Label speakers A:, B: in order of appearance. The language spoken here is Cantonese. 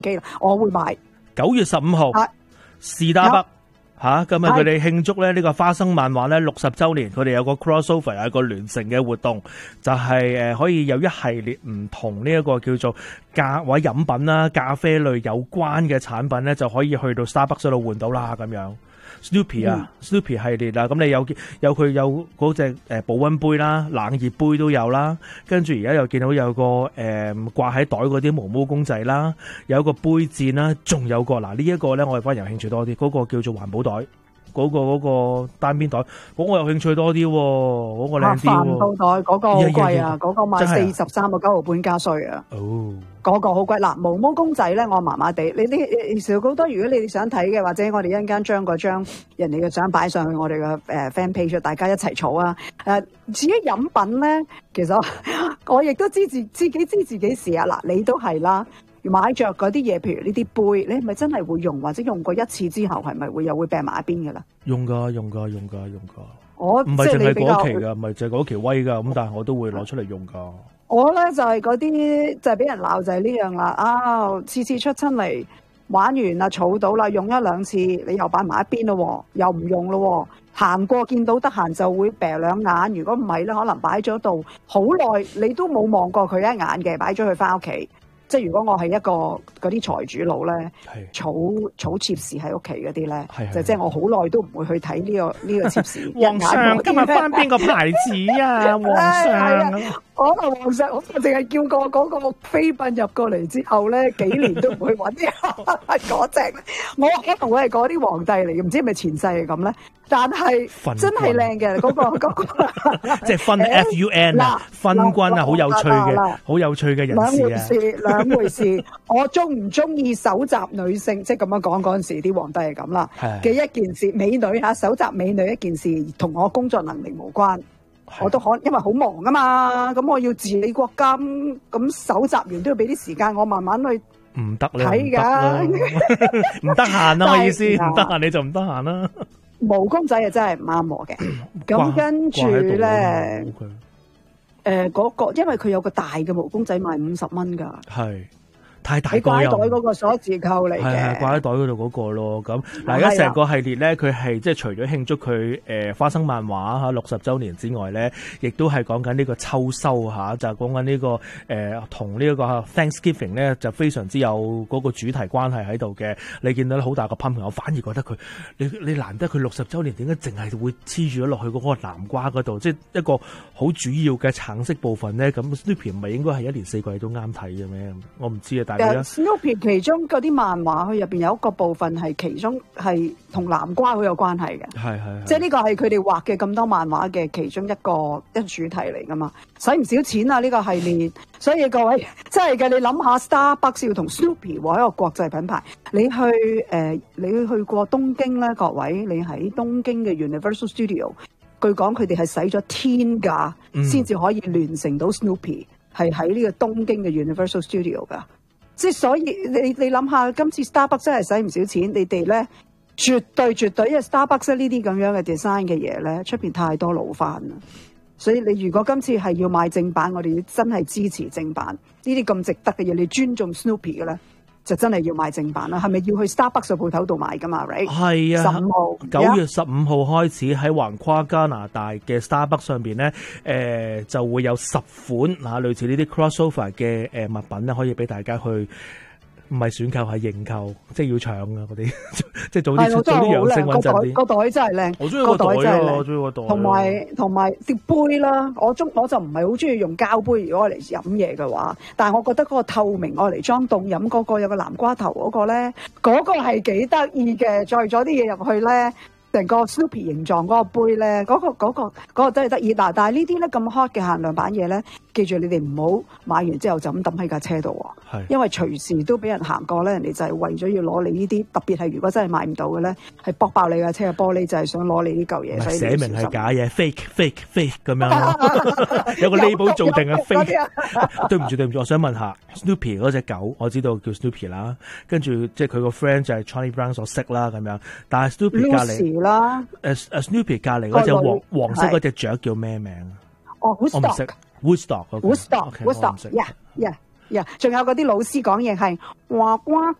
A: 機啦，我會買。
B: 9月15號，士打北。吓，咁佢哋慶祝咧呢個花生漫畫咧60週年，佢哋有個 crossover， 有一個聯成嘅活動，就係可以有一系列唔同呢一個叫做或者飲品啦、咖啡類有關嘅產品咧，就可以去到 Starbucks 度換到啦咁樣。Snoopy 啊，Snoopy 系列啊，咁你有佢有嗰隻保溫杯啦、冷熱杯都有啦，跟住而家又見到有個掛喺袋嗰啲毛毛公仔啦，有個杯墊啦，仲有個嗱呢一個咧，我哋反而有興趣多啲，嗰個叫做環保袋。嗰個單邊袋，嗰個有興趣多啲喎，嗰個靚啲喎。環保袋嗰個好貴啊，嗰個賣43個9毫半加稅啊。哦，嗰個好貴。嗱，毛毛公仔咧，我麻麻地。你少好多，如果你哋想睇嘅，或者我哋一陣間將嗰張人哋嘅相擺上去我哋嘅fan page，大家一齊儲啊。至於飲品咧，其實我亦都自己知自己事啊。嗱，你都係啦。買着嗰啲嘢，譬如呢啲杯，你係咪真係會用，或者用過一次之後，係咪又會掟埋一邊嘅啦？用噶。我唔係淨係嗰期噶，唔係淨係嗰期威噶，咁但係我都會攞出嚟用噶。我咧就係嗰啲就係俾人鬧就係呢樣啦。啊，次出親嚟玩完啦，儲到啦，用一兩次，你又擺埋一邊咯，又唔用咯。行過見到得閒就會啤兩眼，如果唔係咧，可能擺咗度好耐，你都冇望過佢一眼嘅，擺咗佢翻屋企。即係如果我係一個嗰啲財主佬咧，儲妾侍喺屋企嗰啲咧，就即係我好耐都唔會去睇呢個妾侍。皇上今日翻邊個牌子啊？皇上，皇上，我淨係叫過嗰個妃嬪入過嚟之後咧，幾年都唔去揾嗰隻。我可能會係嗰啲皇帝嚟嘅，唔知係咪前世係咁咧？但係真係靚嘅嗰個，即係分 FUN 啊，分軍啊，好有趣嘅人士啊。兩回事，我中唔中意搜集女性，即係咁樣講嗰陣時，啲皇帝係咁啦嘅一件事，美女嚇搜集美女一件事，同我工作能力無關。我都因為好忙啊嘛，咁我要治理國家，咁搜集完都要俾啲時間我慢慢去唔得啦，睇㗎，唔得閒啦，我意思，唔得閒你就唔得閒啦。毛公仔啊，真係唔啱我嘅。咁跟住咧，嗰個因為佢有個大嘅毛公仔賣50蚊㗎，係太大個又。你掛喺袋嗰個鎖匙扣嚟嘅，係掛喺袋嗰度嗰個咯。咁嗱，而家成個系列咧，佢係即係除咗慶祝佢花生漫畫嚇60週年之外咧，亦都係講緊呢個秋收嚇，就係講緊呢個同呢一個 Thanksgiving 咧，就非常之有嗰個主題關係喺度嘅。你見到好大個 pumpkin，我反而覺得佢你難得佢60週年，點解淨係會黐住咗落去嗰個南瓜嗰度？即係一個好主要嘅橙色部分咧。咁 Snoopy 唔係應該係一年四季都啱睇嘅咩？我唔知啊。Snoopy 其中嗰啲漫畫，佢入邊有一個部分係其中係同南瓜好有關係嘅，係即係呢個係佢哋畫嘅咁多漫畫嘅其中一個主題嚟噶嘛，使唔少錢啊呢個系列，所以各位真係嘅，你諗下 Starbucks 要同 Snoopy 畫一個國際品牌，你去過東京咧，各位你喺東京嘅 Universal Studio， 據講佢哋係使咗天價先至可以聯成到 Snoopy， 係喺呢個東京嘅 Universal Studio 噶。即係所以你諗下，今次 Starbucks 真係使唔少錢，你哋咧絕對，因為 Starbucks 呢啲咁樣嘅 design 嘅嘢咧，出邊太多老翻啦。所以你如果今次係要買正版，我哋要真係支持正版呢啲咁值得嘅嘢，你尊重 Snoopy 嘅咧，就真係要買正版啦。係咪要去 Starbucks 嘅鋪頭度買噶嘛 ？Right？ 係啊，15號9月15號開始喺橫跨加拿大嘅 Starbucks 上邊咧，就會有10款類似呢啲 crossover 嘅物品咧，可以俾大家去。唔係選購係認購，即係要搶啊！嗰啲即係早啲養性穩陣啲。個袋真係靚，我中意個袋啊！我中意個袋。同埋啲杯啦，我就唔係好中意用膠杯，如果我嚟飲嘢嘅話，但係我覺得嗰個透明我嚟裝凍飲嗰個有個南瓜頭嗰個咧，嗰個係幾得意嘅，載咗啲嘢入去咧。成個 Snoopy 形狀嗰個杯咧，嗰個真係得意。但係呢啲咧咁 hot 嘅限量版嘢咧，記住你哋唔好買完之後就咁抌喺架車度喎，因為隨時都俾人行過咧，人哋就係為咗要攞你呢啲，特別係如果真係買唔到嘅咧，係剝爆你架車嘅玻璃，就係想攞你呢嚿嘢。寫明係假嘢 ，fake 咁樣，有個 label 做定係 fake。對唔住，我想問下 Snoopy 嗰隻狗，我知道叫 Snoopy 啦，跟住即係佢個 friend 就係 Charlie Brown 所識啦咁樣，但係 Snoopy 隔離。Snoopy 隔離嗰隻黃色嗰隻雀叫咩名啊？我唔識。Woodstock，
A: 仲有嗰啲老師講嘢係呱呱